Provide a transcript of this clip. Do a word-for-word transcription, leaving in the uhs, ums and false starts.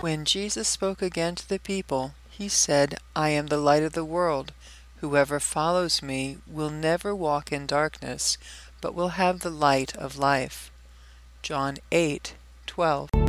When Jesus spoke again to the people, he said, "I am the light of the world. Whoever follows me will never walk in darkness, but will have the light of life." John eight twelve.